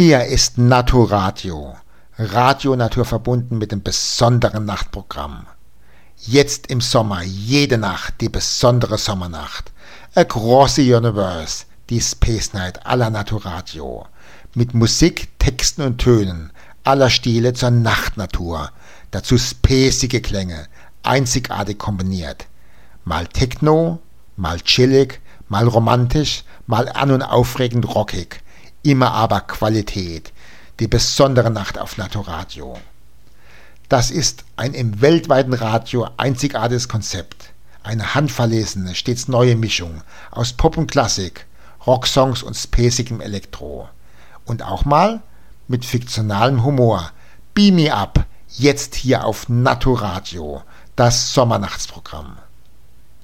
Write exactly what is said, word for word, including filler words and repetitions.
Hier ist Naturadio, Radio Natur verbunden mit dem besonderen Nachtprogramm. Jetzt im Sommer, jede Nacht, die besondere Sommernacht. Across the Universe, die Space Night aller Naturadio. Mit Musik, Texten und Tönen aller Stile zur Nachtnatur. Dazu spacige Klänge, einzigartig kombiniert. Mal Techno, mal chillig, mal romantisch, mal an- und aufregend rockig. Immer aber Qualität, die besondere Nacht auf Naturadio. Das ist ein im weltweiten Radio einzigartiges Konzept. Eine handverlesene, stets neue Mischung aus Pop und Klassik, Rocksongs und spacigem Elektro. Und auch mal mit fiktionalem Humor. Beam me up, jetzt hier auf Naturadio, das Sommernachtsprogramm.